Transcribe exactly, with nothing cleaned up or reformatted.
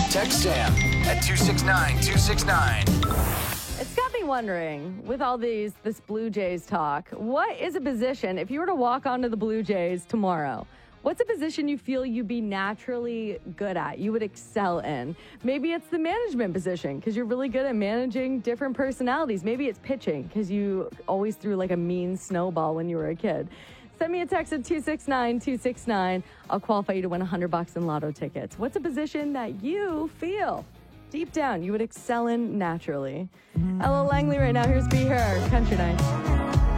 Text Sam at two six nine two six nine. It's got me wondering, with all these this Blue Jays talk, what is a position, if you were to walk onto the Blue Jays tomorrow, what's a position you feel you'd be naturally good at, you would excel in? Maybe it's the management position because you're really good at managing different personalities. Maybe it's pitching because you always threw like a mean snowball when you were a kid. Send me a text at two six nine two six nine. I'll qualify you to win one hundred bucks in lotto tickets. What's a position that you feel deep down you would excel in naturally? Ella Langley right now. Here's Be Her, Country Night.